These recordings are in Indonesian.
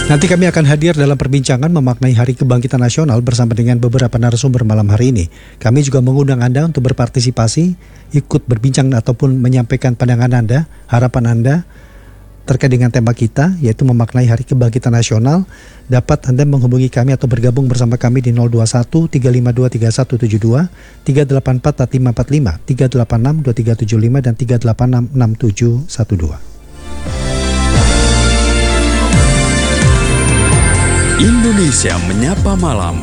Nanti kami akan hadir dalam perbincangan memaknai Hari Kebangkitan Nasional bersama dengan beberapa narasumber malam hari ini. Kami juga mengundang Anda untuk berpartisipasi, ikut berbincang ataupun menyampaikan pandangan Anda, harapan Anda terkait dengan tema kita, yaitu memaknai Hari Kebangkitan Nasional. Dapat Anda menghubungi kami atau bergabung bersama kami di 021 352 3172, 384 4545, 386 2375 dan 386 6712. Indonesia Menyapa Malam.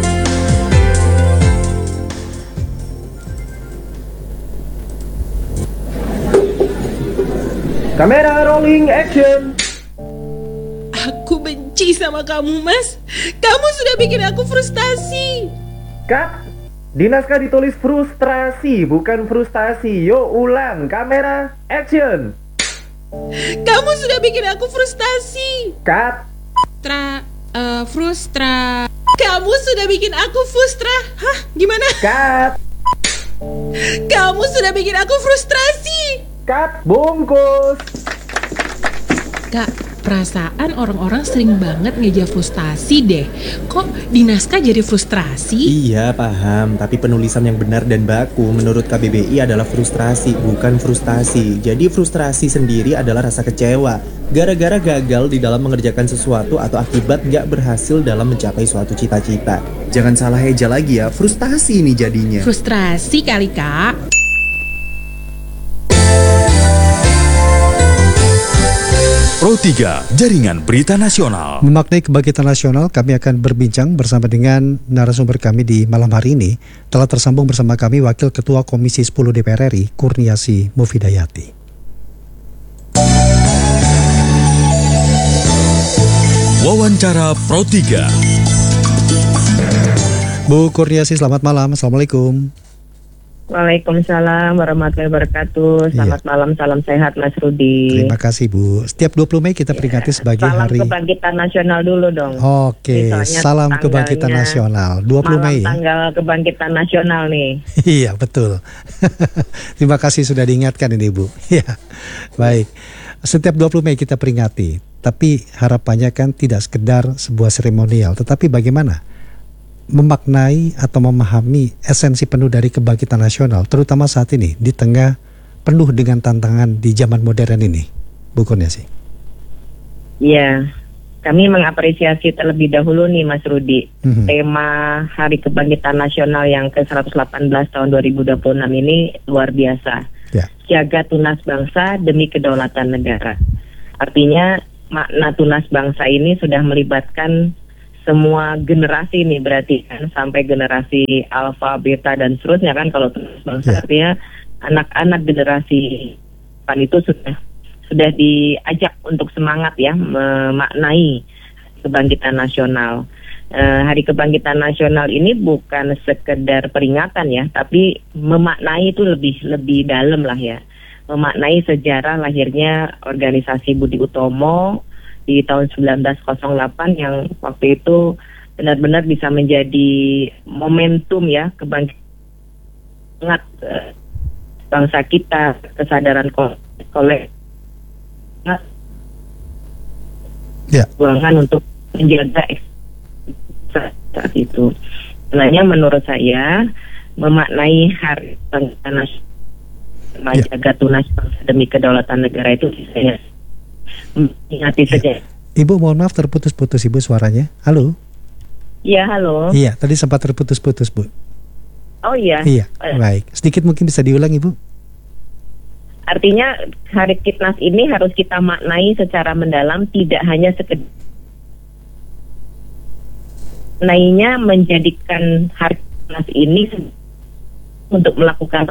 Kamera rolling action. Aku benci sama kamu, Mas. Kamu sudah bikin aku frustasi. Kak, di naskah ditulis frustrasi, bukan frustasi. Yo, ulang. Kamera action. Kamu sudah bikin aku frustasi. Cut. Kamu sudah bikin aku frustra. Hah? Gimana? Cut. Kamu sudah bikin aku frustrasi. Cut. Bungkus. Kak, perasaan orang-orang sering banget ngeja frustasi deh. Kok di naskah jadi frustrasi? Iya paham, tapi penulisan yang benar dan baku menurut KBBI adalah frustrasi, bukan frustasi. Jadi frustrasi sendiri adalah rasa kecewa gara-gara gagal di dalam mengerjakan sesuatu atau akibat gak berhasil dalam mencapai suatu cita-cita. Jangan salah eja lagi ya, frustasi ini jadinya. Frustrasi kali, Kak. Pro 3, Jaringan Berita Nasional. Memaknai Kebangkitan Nasional, kami akan berbincang bersama dengan narasumber kami di malam hari ini. Telah tersambung bersama kami Wakil Ketua Komisi 10 DPR RI, Kurniasi Mufidayati. Wawancara Pro 3. Bu Kurniasi, selamat malam. Assalamualaikum. Waalaikumsalam warahmatullahi wabarakatuh. Selamat malam, salam sehat Mas Rudi. Terima kasih Bu. Setiap 20 Mei kita peringati sebagai salam Hari Kebangkitan Nasional dulu dong. Oke, salam Kebangkitan Nasional 20 Mei. Tanggal Kebangkitan Nasional nih. Iya, betul. Terima kasih sudah diingatkan ini Bu. Iya. Baik. Setiap 20 Mei kita peringati, tapi harapannya kan tidak sekedar sebuah seremonial, tetapi bagaimana memaknai atau memahami esensi penuh dari kebangkitan nasional, terutama saat ini di tengah penuh dengan tantangan di zaman modern ini, Bu Kurniasi. Iya, kami mengapresiasi terlebih dahulu nih Mas Rudi, tema Hari Kebangkitan Nasional yang ke-118 tahun 2026 ini luar biasa. Ya. Jaga tunas bangsa demi kedaulatan negara. Artinya makna tunas bangsa ini sudah melibatkan semua generasi nih, berarti kan sampai generasi alfa, beta dan seterusnya kan. Kalau tunas bangsa artinya anak-anak generasi depan itu sudah diajak untuk semangat ya memaknai kebangkitan nasional. Hari Kebangkitan Nasional ini bukan sekedar peringatan ya, tapi memaknai itu lebih dalam lah ya. Memaknai sejarah lahirnya organisasi Budi Utomo di tahun 1908 yang waktu itu benar-benar bisa menjadi momentum ya kebangkitan bangsa kita, kesadaran kolektif keuangan untuk menjaga saat itu. Sebenarnya menurut saya memaknai Hari Kebangkitan Nasional menjaga tunas bangsa demi kedaulatan negara itu bisa ingati saja. Ibu mohon maaf terputus-putus Ibu suaranya. Halo. Iya, halo. Iya, tadi sempat terputus-putus Bu. Oh iya. Iya, baik. Sedikit mungkin bisa diulang Ibu. Artinya Hari Kitnas ini harus kita maknai secara mendalam, tidak hanya sekedar maknainya menjadikan Hari Kitnas ini untuk melakukan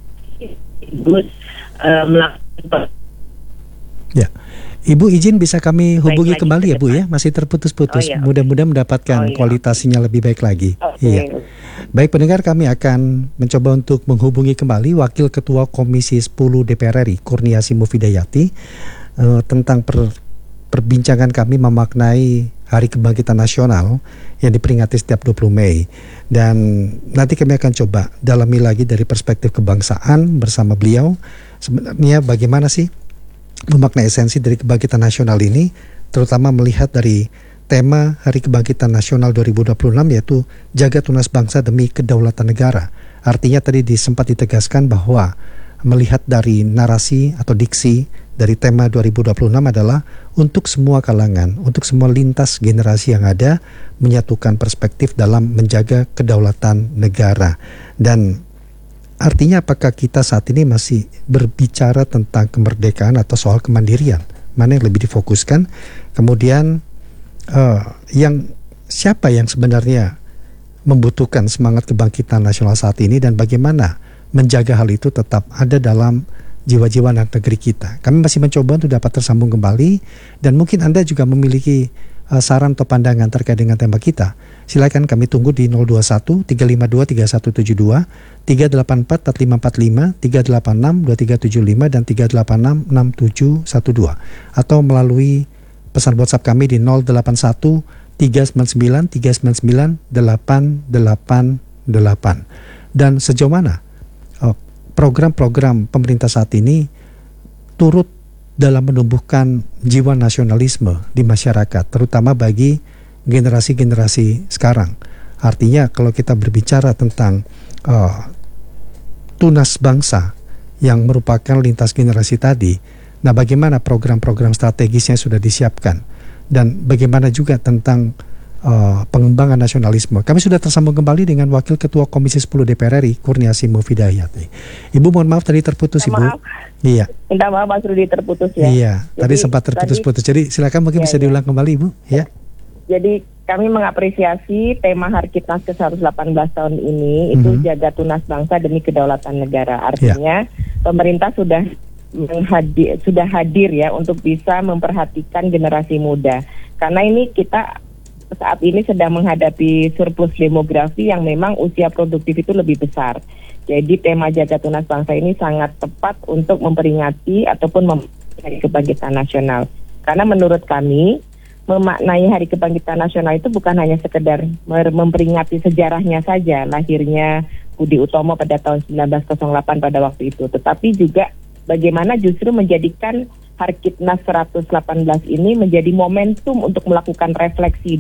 melakukan. Ya. Ibu izin bisa kami hubungi kembali ya Bu ya, masih terputus-putus. Mudah-mudahan mendapatkan kualitasnya lebih baik lagi. Iya. Baik pendengar, kami akan mencoba untuk menghubungi kembali Wakil Ketua Komisi 10 DPR RI Kurniasi Mufidayati tentang perbincangan kami memaknai Hari Kebangkitan Nasional yang diperingati setiap 20 Mei. Dan nanti kami akan coba dalami lagi dari perspektif kebangsaan bersama beliau. Sebenarnya bagaimana sih memaknai esensi dari kebangkitan nasional ini, terutama melihat dari tema Hari Kebangkitan Nasional 2026 yaitu Jaga Tunas Bangsa Demi Kedaulatan Negara. Artinya tadi sempat ditegaskan bahwa melihat dari narasi atau diksi dari tema 2026 adalah untuk semua kalangan, untuk semua lintas generasi yang ada, menyatukan perspektif dalam menjaga kedaulatan negara. Dan artinya apakah kita saat ini masih berbicara tentang kemerdekaan atau soal kemandirian? Mana yang lebih difokuskan? Kemudian siapa yang sebenarnya membutuhkan semangat kebangkitan nasional saat ini, dan bagaimana menjaga hal itu tetap ada dalam jiwa-jiwa anak negeri kita. Kami masih mencoba untuk dapat tersambung kembali, dan mungkin Anda juga memiliki saran atau pandangan terkait dengan tema kita. Silakan kami tunggu di 021 352 3172, 384 4545, 386 2375 dan 386 6712, atau melalui pesan WhatsApp kami di 081 399 399 888. Dan sejauh mana program-program pemerintah saat ini turut dalam menumbuhkan jiwa nasionalisme di masyarakat, terutama bagi generasi-generasi sekarang. Artinya kalau kita berbicara tentang tunas bangsa yang merupakan lintas generasi tadi, nah bagaimana program-program strategisnya sudah disiapkan, dan bagaimana juga tentang pengembangan nasionalisme. Kami sudah tersambung kembali dengan Wakil Ketua Komisi 10 DPR RI, Kurniasih Mufidayat. Ibu mohon maaf tadi terputus, Ibu. Maaf. Iya. Minta maaf Mas Rudi, terputus ya. Iya, tadi sempat terputus-putus. Jadi silakan mungkin bisa diulang kembali, Ibu. Ya. Jadi kami mengapresiasi tema Harkitnas ke-118 tahun ini itu jaga tunas bangsa demi kedaulatan negara. Artinya pemerintah sudah hadir ya untuk bisa memperhatikan generasi muda. Karena ini kita saat ini sedang menghadapi surplus demografi yang memang usia produktif itu lebih besar. Jadi tema jaga tunas bangsa ini sangat tepat untuk memperingati ataupun Hari Kebangkitan Nasional. Karena menurut kami memaknai Hari Kebangkitan Nasional itu bukan hanya sekedar memperingati sejarahnya saja, lahirnya Budi Utomo pada tahun 1908 pada waktu itu, tetapi juga bagaimana justru menjadikan Harkitnas 118 ini menjadi momentum untuk melakukan refleksi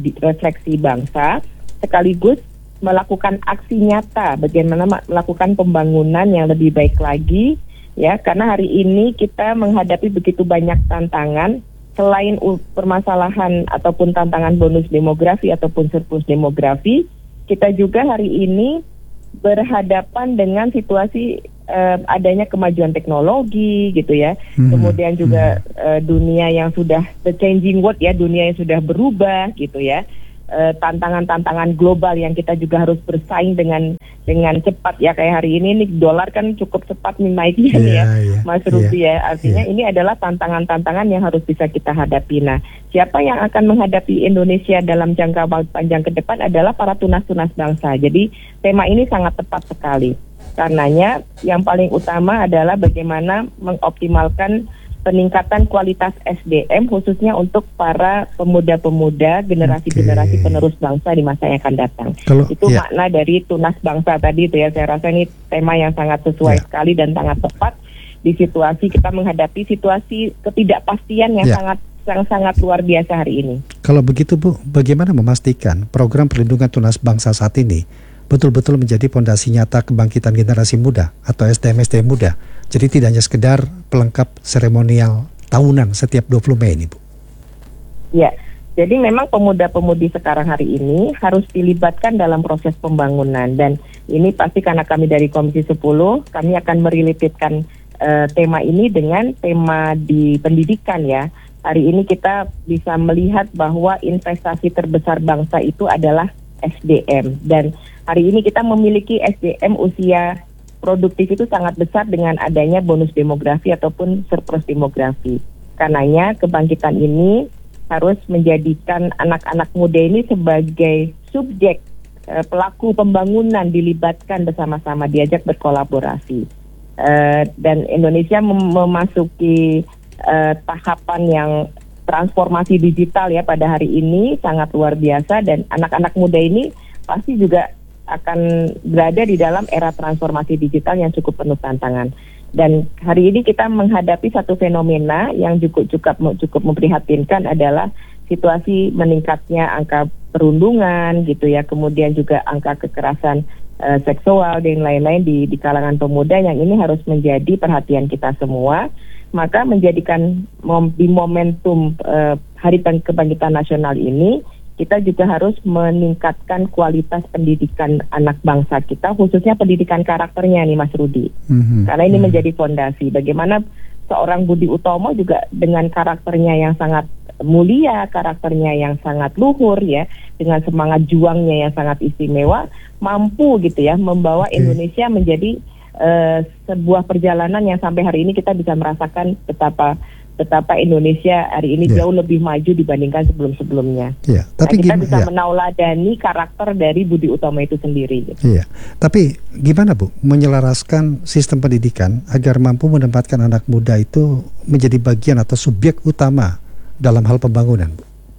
bangsa, sekaligus melakukan aksi nyata bagaimana melakukan pembangunan yang lebih baik lagi, ya, karena hari ini kita menghadapi begitu banyak tantangan. Selain permasalahan ataupun tantangan bonus demografi ataupun surplus demografi, kita juga hari ini berhadapan dengan situasi adanya kemajuan teknologi gitu ya. Kemudian juga dunia yang sudah the changing world ya, dunia yang sudah berubah gitu ya. Tantangan-tantangan global yang kita juga harus bersaing dengan cepat ya, kayak hari ini nih dolar kan cukup cepat naiknya Mas Ruby ya. Artinya ini adalah tantangan-tantangan yang harus bisa kita hadapi. Nah, siapa yang akan menghadapi Indonesia dalam jangka panjang ke depan adalah para tunas-tunas bangsa. Jadi tema ini sangat tepat sekali. Karenanya yang paling utama adalah bagaimana mengoptimalkan peningkatan kualitas SDM khususnya untuk para pemuda-pemuda generasi-generasi penerus bangsa di masa yang akan datang. Itu makna dari tunas bangsa tadi itu ya. Saya rasa ini tema yang sangat sesuai sekali dan sangat tepat di situasi kita menghadapi situasi ketidakpastian yang sangat luar biasa hari ini. Kalau begitu Bu, bagaimana memastikan program perlindungan tunas bangsa saat ini betul-betul menjadi fondasi nyata kebangkitan generasi muda atau SDM muda? Jadi tidak hanya sekedar pelengkap seremonial tahunan setiap 20 Mei ini, Bu. Ya, jadi memang pemuda-pemudi sekarang hari ini harus dilibatkan dalam proses pembangunan. Dan ini pasti karena kami dari Komisi 10, kami akan merelititkan tema ini dengan tema di pendidikan ya. Hari ini kita bisa melihat bahwa investasi terbesar bangsa itu adalah SDM. Dan hari ini kita memiliki SDM usia produktif itu sangat besar dengan adanya bonus demografi ataupun surplus demografi. Karenanya kebangkitan ini harus menjadikan anak-anak muda ini sebagai subjek pelaku pembangunan, dilibatkan bersama-sama, diajak berkolaborasi. Dan Indonesia memasuki tahapan yang transformasi digital ya pada hari ini sangat luar biasa, dan anak-anak muda ini pasti juga akan berada di dalam era transformasi digital yang cukup penuh tantangan. Dan hari ini kita menghadapi satu fenomena yang cukup memprihatinkan adalah situasi meningkatnya angka perundungan gitu ya, kemudian juga angka kekerasan seksual dan lain-lain di kalangan pemuda, yang ini harus menjadi perhatian kita semua. Maka menjadikan di momentum Hari Kebangkitan Nasional ini, kita juga harus meningkatkan kualitas pendidikan anak bangsa kita, khususnya pendidikan karakternya nih Mas Rudi. Karena ini menjadi fondasi. Bagaimana seorang Budi Utomo juga dengan karakternya yang sangat mulia, karakternya yang sangat luhur ya, dengan semangat juangnya yang sangat istimewa, mampu gitu ya membawa Indonesia menjadi sebuah perjalanan yang sampai hari ini kita bisa merasakan betapa Indonesia hari ini jauh lebih maju dibandingkan sebelum-sebelumnya. Tapi kita bisa menauladani karakter dari Budi Utomo itu sendiri. Gitu. Tapi gimana Bu menyelaraskan sistem pendidikan agar mampu menempatkan anak muda itu menjadi bagian atau subjek utama dalam hal pembangunan, Bu?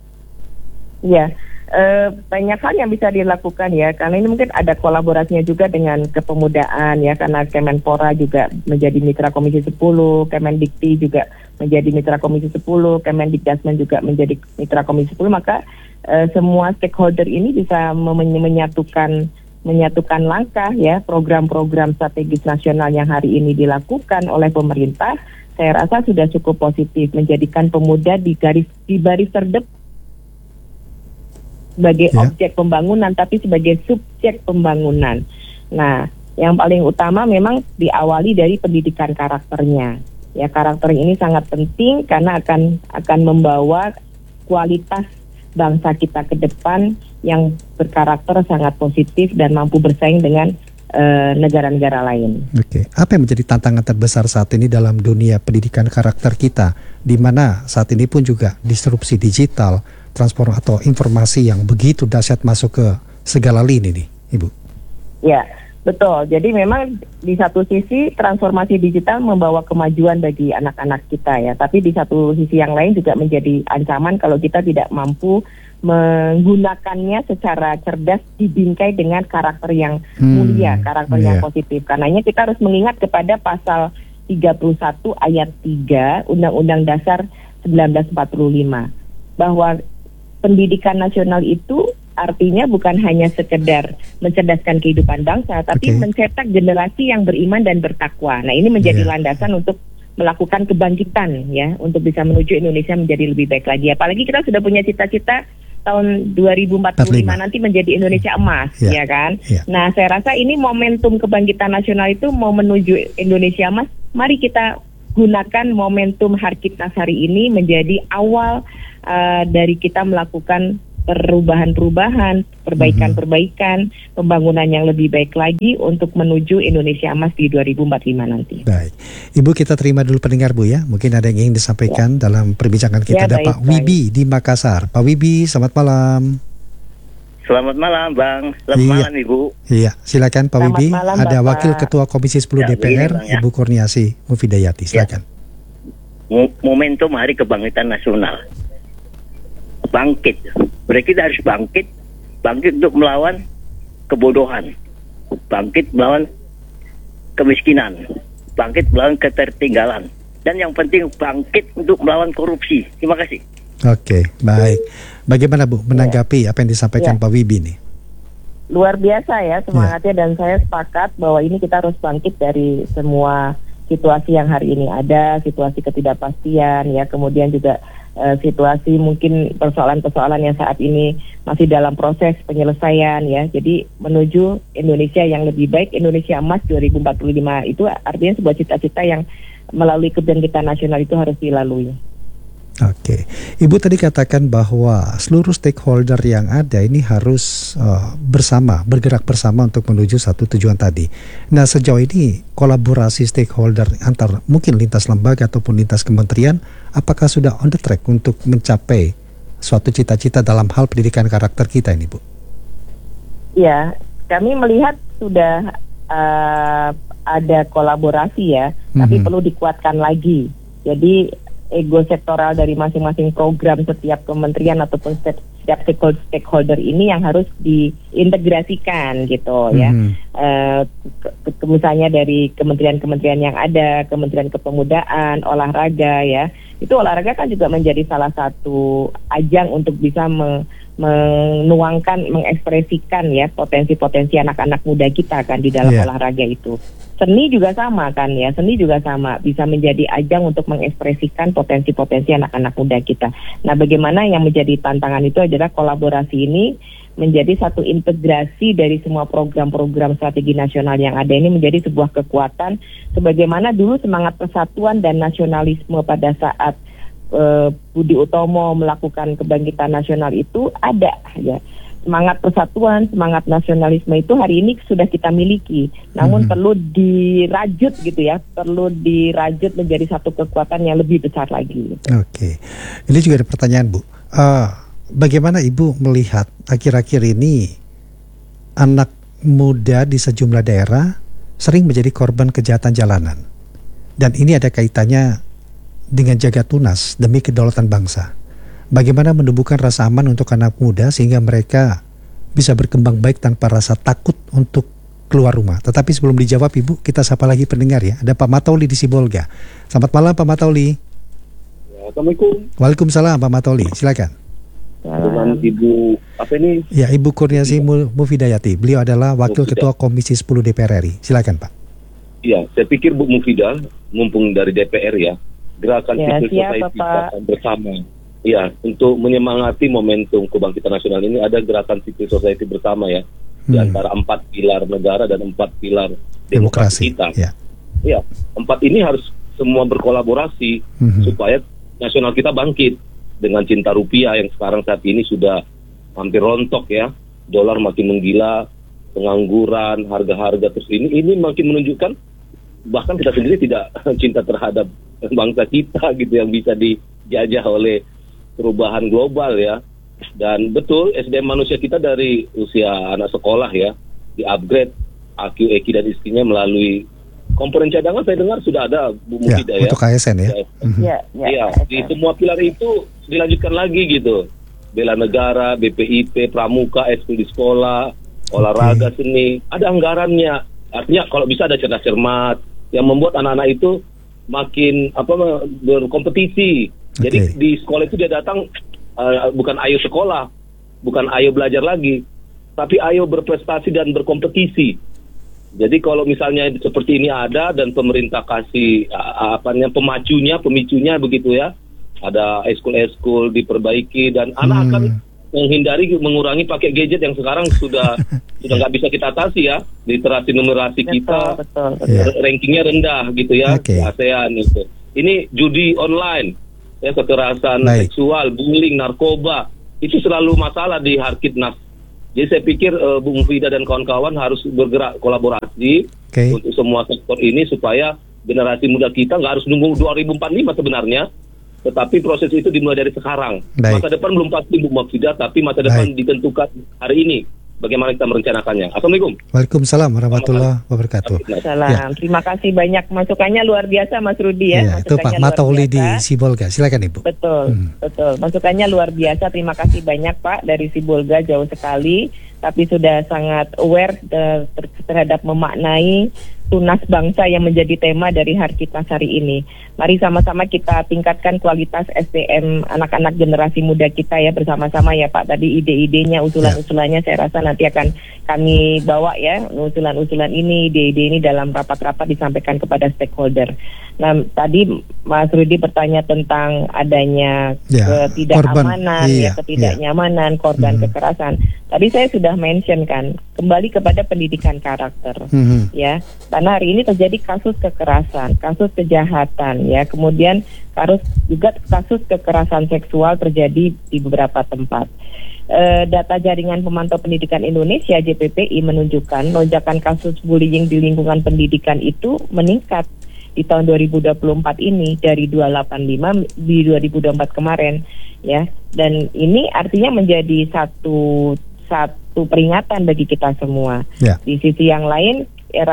Banyak hal yang bisa dilakukan ya, karena ini mungkin ada kolaborasinya juga dengan kepemudaan ya, karena Kemenpora juga menjadi mitra Komisi 10, Kemendikti juga menjadi mitra Komisi 10, Kemendikdasmen juga menjadi mitra Komisi 10, maka semua stakeholder ini bisa menyatukan langkah ya, program-program strategis nasional yang hari ini dilakukan oleh pemerintah. Saya rasa sudah cukup positif, menjadikan pemuda di baris terdepan sebagai objek pembangunan, tapi sebagai subjek pembangunan. Nah, yang paling utama memang diawali dari pendidikan karakternya. Ya, karakter ini sangat penting karena akan membawa kualitas bangsa kita ke depan yang berkarakter sangat positif dan mampu bersaing dengan negara-negara lain. Apa yang menjadi tantangan terbesar saat ini dalam dunia pendidikan karakter kita, di mana saat ini pun juga disrupsi digital, transformasi atau informasi yang begitu dahsyat masuk ke segala lini nih, Ibu? Ya, betul. Jadi memang di satu sisi transformasi digital membawa kemajuan bagi anak-anak kita ya, tapi di satu sisi yang lain juga menjadi ancaman kalau kita tidak mampu menggunakannya secara cerdas, dibingkai dengan karakter yang mulia, karakter yang positif. Karenanya kita harus mengingat kepada pasal 31 ayat 3 Undang-Undang Dasar 1945 bahwa pendidikan nasional itu artinya bukan hanya sekedar mencerdaskan kehidupan bangsa, tapi mencetak generasi yang beriman dan bertakwa. Nah, ini menjadi landasan untuk melakukan kebangkitan ya, untuk bisa menuju Indonesia menjadi lebih baik lagi. Apalagi kita sudah punya cita-cita tahun 2045 nanti menjadi Indonesia emas, ya kan? Nah, saya rasa ini momentum kebangkitan nasional itu mau menuju Indonesia emas. Mari kita gunakan momentum Harkitnas hari ini menjadi awal dari kita melakukan perubahan-perubahan, perbaikan-perbaikan, pembangunan yang lebih baik lagi untuk menuju Indonesia emas di 2045 nanti. Baik, Ibu, kita terima dulu pendengar Bu ya. Mungkin ada yang ingin disampaikan dalam perbincangan kita. Ada Pak Wibi di Makassar. Pak Wibi, selamat malam. Selamat malam Bang, selamat malam Ibu. Iya, silakan Pak Wibi. Ada Wakil Ketua Komisi 10 DPR, Bang, Ibu Kurniasi Mufidayati. Silakan. Momentum Hari Kebangkitan Nasional. Bangkit. Kita harus bangkit untuk melawan kebodohan, bangkit melawan kemiskinan, bangkit melawan ketertinggalan, dan yang penting bangkit untuk melawan korupsi. Terima kasih. Oke, baik. Bagaimana Bu menanggapi apa yang disampaikan Pak Wibi nih? Luar biasa ya semangatnya, dan saya sepakat bahwa ini kita harus bangkit dari semua situasi yang hari ini ada, situasi ketidakpastian ya, kemudian juga situasi mungkin persoalan-persoalan yang saat ini masih dalam proses penyelesaian ya. Jadi menuju Indonesia yang lebih baik, Indonesia emas 2045 itu artinya sebuah cita-cita yang melalui kebangkitan nasional itu harus dilalui. Oke, Ibu tadi katakan bahwa seluruh stakeholder yang ada ini harus bergerak bersama untuk menuju satu tujuan tadi. Nah, sejauh ini kolaborasi stakeholder antar mungkin lintas lembaga ataupun lintas kementerian, apakah sudah on the track untuk mencapai suatu cita-cita dalam hal pendidikan karakter kita ini, Bu? Ya, kami melihat sudah ada kolaborasi ya, tapi perlu dikuatkan lagi. Jadi ego sektoral dari masing-masing program setiap kementerian ataupun setiap stakeholder ini yang harus diintegrasikan gitu ya. Misalnya dari kementerian-kementerian yang ada, Kementerian Kepemudaan, olahraga ya. Itu olahraga kan juga menjadi salah satu ajang untuk bisa menuangkan, mengekspresikan ya potensi-potensi anak-anak muda kita kan di dalam olahraga itu. Seni juga sama kan ya, seni juga sama, bisa menjadi ajang untuk mengekspresikan potensi-potensi anak-anak muda kita. Nah, bagaimana yang menjadi tantangan itu adalah kolaborasi ini menjadi satu integrasi dari semua program-program strategi nasional yang ada ini menjadi sebuah kekuatan, sebagaimana dulu semangat persatuan dan nasionalisme pada saat Budi Utomo melakukan kebangkitan nasional itu ada ya. Semangat persatuan, semangat nasionalisme itu hari ini sudah kita miliki. Namun perlu dirajut gitu ya, perlu dirajut menjadi satu kekuatan yang lebih besar lagi. Oke. Ini juga ada pertanyaan, Bu. Bagaimana Ibu melihat akhir-akhir ini anak muda di sejumlah daerah sering menjadi korban kejahatan jalanan? Dan ini ada kaitannya dengan jaga tunas demi kedaulatan bangsa. Bagaimana menumbuhkan rasa aman untuk anak muda sehingga mereka bisa berkembang baik tanpa rasa takut untuk keluar rumah. Tetapi sebelum dijawab Ibu, kita sapa lagi pendengar ya. Ada Pak Matauli di Sibolga. Selamat malam Pak Matauli. Assalamualaikum. Waalaikumsalam Pak Matauli, silakan. Dengan Ibu apa ini? Ya, Ibu Kurniasi Mufidayati. Beliau adalah Wakil Ketua Komisi 10 DPR RI. Silakan Pak. Iya, saya pikir Bu Mufidah, mumpung dari DPR ya, gerakan civil society bersama. Ya, untuk menyemangati momentum kebangkitan nasional ini ada gerakan civil society bersama ya, di antara 4 pilar negara dan 4 pilar demokrasi kita. Ya, 4 ini harus semua berkolaborasi supaya nasional kita bangkit dengan cinta rupiah yang sekarang saat ini sudah hampir rontok ya, dolar makin menggila, pengangguran, harga-harga terus ini makin menunjukkan bahkan kita sendiri tidak cinta terhadap bangsa kita gitu yang bisa dijajah oleh perubahan global ya. Dan betul SDM manusia kita dari usia anak sekolah ya di-upgrade AQ, EQ dan istrinya melalui komponen cadangan. Saya dengar sudah ada Bu Mufidah ya. Untuk ASN ya. Iya, di semua pilar itu dilanjutkan lagi gitu. Bela negara, BPIP, pramuka, ekskul di sekolah, olahraga, seni, ada anggarannya. Artinya kalau bisa ada cerdas cermat yang membuat anak-anak itu makin berkompetisi. Jadi di sekolah itu dia datang bukan ayo sekolah, bukan ayo belajar lagi, tapi ayo berprestasi dan berkompetisi. Jadi kalau misalnya seperti ini ada dan pemerintah kasih pemicunya begitu ya, ada eskul diperbaiki dan anak akan menghindari mengurangi pakai gadget yang sekarang sudah nggak bisa kita atasi ya. Literasi numerasi kita rankingnya rendah gitu ya di ASEAN itu. Ini judi online, ya, kekerasan seksual, bullying, narkoba itu selalu masalah di Harkitnas. Jadi saya pikir Bu Mufidah dan kawan-kawan harus bergerak kolaborasi untuk semua sektor ini supaya generasi muda kita nggak harus nunggu 2045 sebenarnya. Tetapi proses itu dimulai dari sekarang. Masa depan belum pasti Bu Mufidah, tapi masa depan ditentukan hari ini. Bagaimana kita merencanakannya. Assalamualaikum. Waalaikumsalam warahmatullahi wabarakatuh. Ya. Terima kasih banyak, masukannya luar biasa Mas Rudi ya. Itu Pak Matauli di Sibolga. Silakan Ibu. Betul. Masukannya luar biasa. Terima kasih banyak Pak dari Sibolga, jauh sekali. Tapi sudah sangat aware terhadap memaknai tunas bangsa yang menjadi tema dari Harkitnas hari ini. Mari sama-sama kita tingkatkan kualitas SDM anak-anak generasi muda kita ya, bersama-sama ya Pak. Tadi ide-idenya, usulan-usulannya saya rasa nanti akan kami bawa ya, usulan-usulan ini, ide-ide ini dalam rapat-rapat disampaikan kepada stakeholder. Nah, tadi Mas Rudi bertanya tentang adanya ketidakamanan, ketidaknyamanan, korban kekerasan. Tadi saya sudah mention kan, kembali kepada pendidikan karakter, ya. Karena hari ini terjadi kasus kekerasan, kasus kejahatan, ya. Kemudian juga kasus kekerasan seksual terjadi di beberapa tempat. Data Jaringan Pemantau Pendidikan Indonesia (JPPI) menunjukkan lonjakan kasus bullying di lingkungan pendidikan itu meningkat di tahun 2024 ini dari 285 di 2024 kemarin, ya. Dan ini artinya menjadi satu peringatan bagi kita semua. Di sisi yang lain,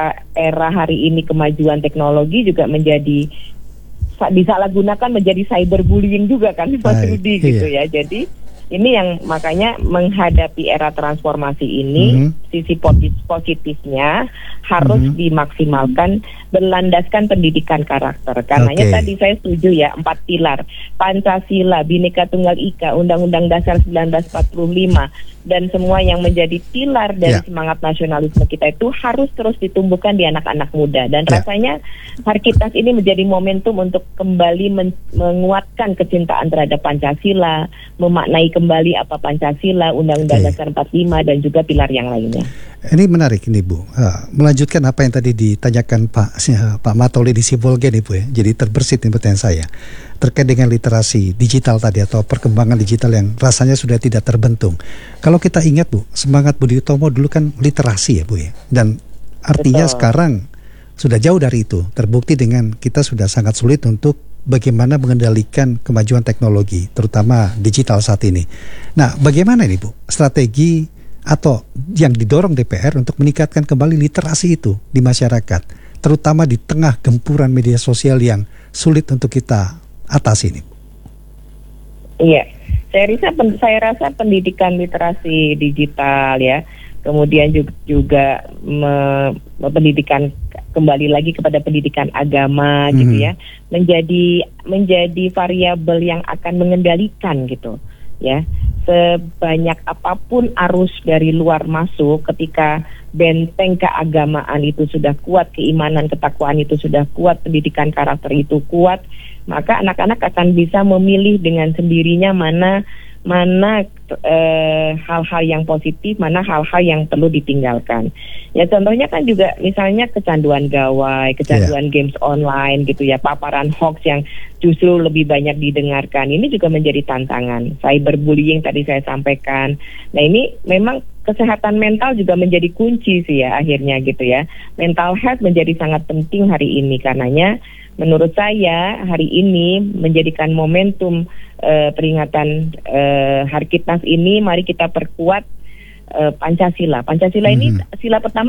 era hari ini kemajuan teknologi juga menjadi disalahgunakan menjadi cyberbullying juga kan Mas Rudi gitu ya. Jadi Ini yang makanya menghadapi era transformasi ini, sisi positifnya harus dimaksimalkan berlandaskan pendidikan karakter. Karenanya tadi saya setuju ya, 4 pilar. Pancasila, Bhinneka Tunggal Ika, Undang-Undang Dasar 1945, dan semua yang menjadi pilar dari semangat nasionalisme kita itu harus terus ditumbuhkan di anak-anak muda. Dan rasanya Harkitas ini menjadi momentum untuk kembali menguatkan kecintaan terhadap Pancasila, memaknai kembali apa Pancasila, Undang-Undang Dasar 45, dan juga pilar yang lainnya. Ini menarik ini Bu, melanjutkan apa yang tadi ditanyakan Pak Matoli di Sibolgen Ibu ya. Jadi terbersit nih pertanyaan saya terkait dengan literasi digital tadi atau perkembangan digital yang rasanya sudah tidak terbentuk. Kalau kita ingat Bu, semangat Budi Utomo dulu kan literasi ya Bu ya, dan artinya sekarang sudah jauh dari itu. Terbukti dengan kita sudah sangat sulit untuk bagaimana mengendalikan kemajuan teknologi, terutama digital saat ini. Nah, bagaimana ini Bu strategi atau yang didorong DPR untuk meningkatkan kembali literasi itu di masyarakat, terutama di tengah gempuran media sosial yang sulit untuk kita atasi ini? Iya, saya rasa pendidikan literasi digital ya, kemudian juga pendidikan kembali lagi kepada pendidikan agama gitu ya, menjadi variabel yang akan mengendalikan gitu ya. Sebanyak apapun arus dari luar masuk, ketika benteng keagamaan itu sudah kuat, keimanan ketakwaan itu sudah kuat, pendidikan karakter itu kuat, maka anak-anak akan bisa memilih dengan sendirinya mana hal-hal yang positif, mana hal-hal yang perlu ditinggalkan. Ya contohnya kan juga misalnya kecanduan gawai, kecanduan games online gitu ya, paparan hoax yang justru lebih banyak didengarkan. Ini juga menjadi tantangan. Cyberbullying tadi saya sampaikan. Nah ini memang kesehatan mental juga menjadi kunci sih ya akhirnya gitu ya. Mental health menjadi sangat penting hari ini, karenanya menurut saya hari ini menjadikan momentum peringatan Harkitas ini, mari kita perkuat Pancasila. Pancasila ini sila pertama